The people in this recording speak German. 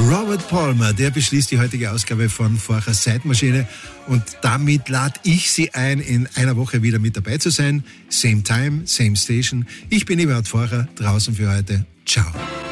Robert Palmer, der beschließt die heutige Ausgabe von Forchers Zeitmaschine und damit lade ich Sie ein, in einer Woche wieder mit dabei zu sein. Same time, same station. Ich bin Eberhard Forcher, draußen für heute. Ciao.